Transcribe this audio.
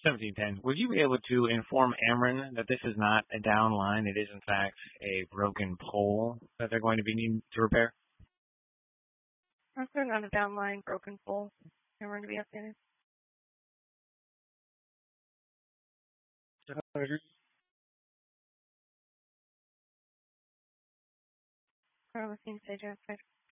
1710. Would you be able to inform Ameren that this is not a down line? It is, in fact, a broken pole that they're going to be needing to repair? If they're not a down line, broken pole, Ameren to be updated. Carlos seems to say